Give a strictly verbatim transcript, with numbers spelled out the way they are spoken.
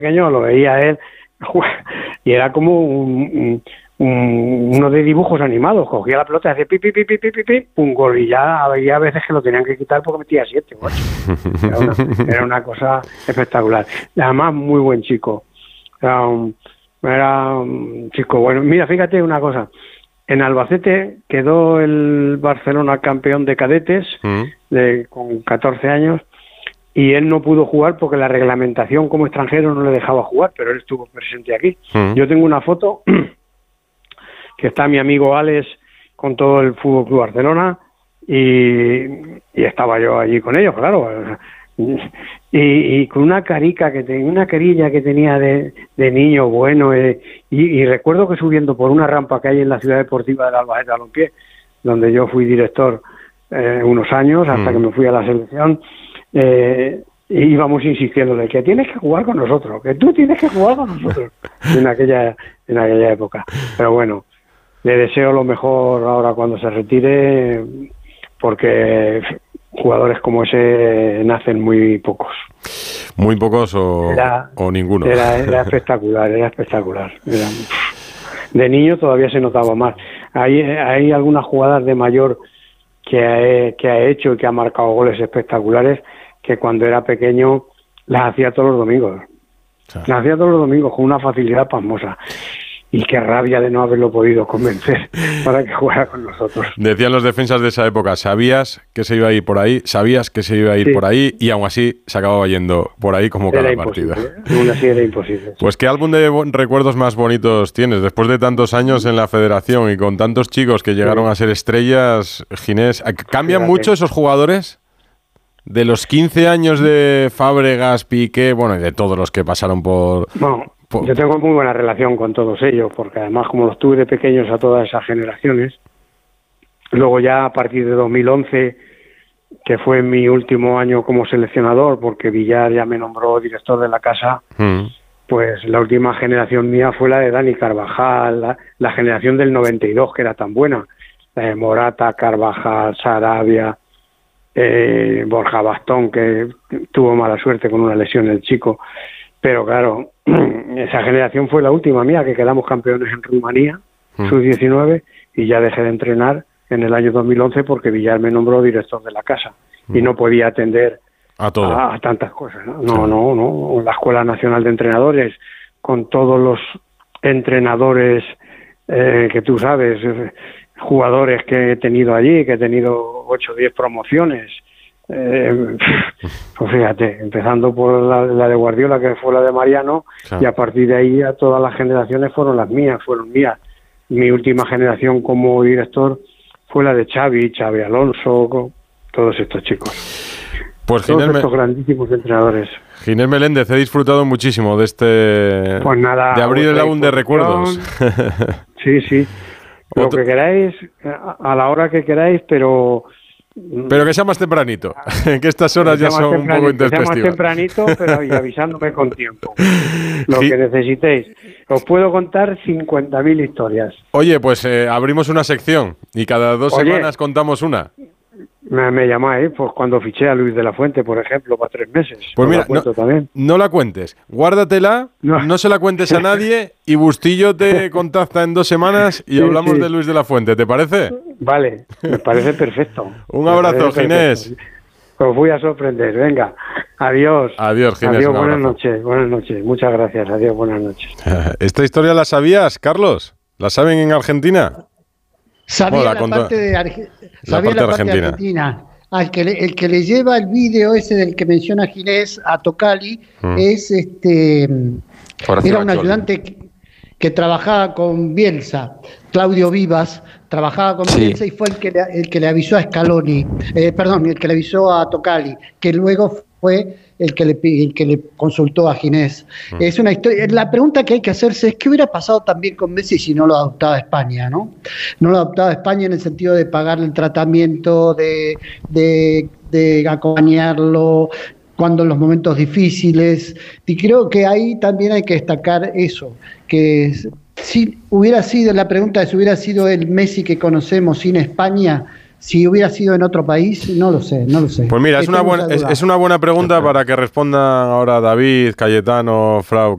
pequeño lo veía él y era como un, un, uno de dibujos animados. Cogía la pelota y hacía pi, pi, pi, pi, pi, pi, pi, un gol, y ya había veces que lo tenían que quitar porque metía siete o ocho. Era una, era una cosa espectacular. Además, muy buen chico. Era un, era un chico bueno. Mira, fíjate una cosa. En Albacete quedó el Barcelona campeón de cadetes mm. de, con catorce años, y él no pudo jugar porque la reglamentación como extranjero no le dejaba jugar, pero él estuvo presente aquí. Mm. Yo tengo una foto que está mi amigo Alex con todo el Fútbol Club Barcelona, y, y estaba yo allí con ellos, claro. Y, y con una carica que tenía, una carilla que tenía de, de niño bueno, eh, y, y recuerdo que subiendo por una rampa que hay en la ciudad deportiva del Albacete Balompié, donde yo fui director eh, unos años hasta mm. que me fui a la selección, eh, íbamos insistiéndole que tienes que jugar con nosotros, que tú tienes que jugar con nosotros en aquella en aquella época. Pero bueno, le deseo lo mejor ahora cuando se retire, porque jugadores como ese nacen muy pocos. Muy pocos o, era, o ninguno. Era, era espectacular, era espectacular. Era, de niño todavía se notaba más. Hay, hay algunas jugadas de mayor que ha, que ha hecho y que ha marcado goles espectaculares que cuando era pequeño las hacía todos los domingos. Sí. Las hacía todos los domingos con una facilidad pasmosa. Y qué rabia de no haberlo podido convencer para que jugara con nosotros. Decían los defensas de esa época, sabías que se iba a ir por ahí, sabías que se iba a ir sí. por ahí, y aún así se acababa yendo por ahí como era cada partido. ¿eh? Aún así era imposible. Pues qué álbum de recuerdos más bonitos tienes, después de tantos años en la federación y con tantos chicos que llegaron sí. a ser estrellas, Ginés. ¿Cambian Fíjate. mucho esos jugadores? De los quince años de Fábregas, Piqué, bueno, y de todos los que pasaron por... No. Yo tengo muy buena relación con todos ellos, porque además como los tuve de pequeños a todas esas generaciones, luego ya a partir de dos mil once, que fue mi último año como seleccionador, porque Villar ya me nombró director de la casa, mm. pues la última generación mía fue la de Dani Carvajal, la, la generación del noventa y dos, que era tan buena, la de Morata, Carvajal, Sarabia, eh, Borja Bastón, que tuvo mala suerte con una lesión el chico. Pero claro, esa generación fue la última mía, que quedamos campeones en Rumanía, mm. sub diecinueve, y ya dejé de entrenar en el año dos mil once porque Villar me nombró director de la casa mm. y no podía atender a, todo. a, a tantas cosas. ¿no? No, sí. no, no. La Escuela Nacional de Entrenadores, con todos los entrenadores eh, que tú sabes, eh, jugadores que he tenido allí, que he tenido ocho o diez promociones. Eh, pues fíjate, empezando por la, la de Guardiola, que fue la de Mariano, claro. y a partir de ahí a todas las generaciones fueron las mías, fueron mías. Mi última generación como director fue la de Xavi, Xavi Alonso, todos estos chicos. Pues todos Ginés estos me... grandísimos entrenadores. Ginés Meléndez, he disfrutado muchísimo de este, pues nada, de abrir el álbum de recuerdos. Sí, sí. Lo Otro... que queráis, a la hora que queráis, pero... Pero que sea más tempranito, que estas horas ya son un poco intempestivas. Que sea más tempranito, pero y avisándome con tiempo. Lo que necesitéis. Os puedo contar cincuenta mil historias. Oye, pues eh, abrimos una sección y cada dos Oye, semanas contamos una. Me, me llamáis, pues cuando fiché a Luis de la Fuente, por ejemplo, para tres meses. Pues mira, no, también. no la cuentes, guárdatela, no. no se la cuentes a nadie y Bustillo te contacta en dos semanas y sí, hablamos sí. de Luis de la Fuente, ¿te parece? Vale, me parece perfecto. Un abrazo, Ginés. Os voy a sorprender, venga, adiós. Adiós, Ginés. Adiós, buenas noches, buenas noches, muchas gracias, adiós, buenas noches. ¿Esta historia la sabías, Carlos? ¿La saben en Argentina? Sabía bueno, la, la, contra... parte de Arge... la Sabía parte la parte argentina. argentina. Al que le, el que le lleva el vídeo ese del que menciona Ginés a Tocali mm. es este Horacio era un Baccioli. ayudante que, que trabajaba con Bielsa, Claudio Vivas, trabajaba con sí. Bielsa y fue el que le, el que le avisó a Scaloni, eh, perdón, el que le avisó a Tocali, que luego fue el que le, el que le consultó a Ginés. Mm. Es una historia. La pregunta que hay que hacerse es qué hubiera pasado también con Messi si no lo adoptaba España, ¿no? No lo adoptaba España en el sentido de pagarle el tratamiento, de, de, de acompañarlo cuando en los momentos difíciles. Y creo que ahí también hay que destacar eso, que si hubiera sido, la pregunta de si hubiera sido el Messi que conocemos sin España, si hubiera sido en otro país, no lo sé, no lo sé. Pues mira, es una, buena, es, es una buena pregunta para que respondan ahora David, Cayetano, Frau,